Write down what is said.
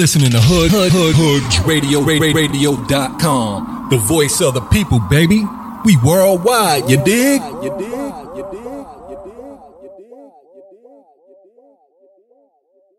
Listening to Hood Radio.com. The voice of the people, baby. We worldwide, you dig?